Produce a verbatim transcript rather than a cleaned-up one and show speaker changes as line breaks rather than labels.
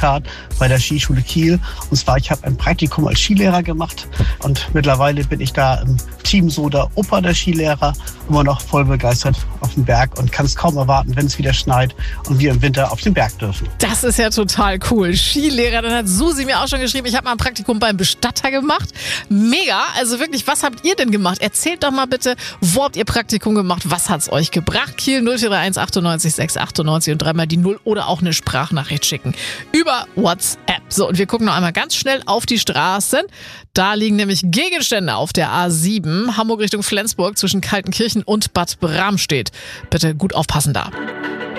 Zertifikat bei der Skischule Kiel. Und zwar, ich habe ein Praktikum als Skilehrer gemacht und mittlerweile bin ich da im Team Soda Oper der Skilehrer, immer noch voll begeistert auf dem Berg und kann es kaum erwarten, wenn es wieder schneit und wir im Winter auf den Berg dürfen.
Das ist ja total cool. Skilehrer, dann hat Susi mir auch schon geschrieben, ich habe mal ein Praktikum beim Bestatter gemacht. Mega, also wirklich, was habt ihr denn gemacht? Erzählt doch mal bitte, wo habt ihr Praktikum gemacht? Was hat's euch gebracht? Kiel null vier drei eins achtundneunzig sechs achtundneunzig und dreimal die Null oder auch eine Sprachnachricht schicken über WhatsApp. So, und wir gucken noch einmal ganz schnell auf die Straßen. Da liegen nämlich Gegenstände auf der A sieben, Hamburg Richtung Flensburg zwischen Kaltenkirchen und Bad Bramstedt. Bitte gut aufpassen da.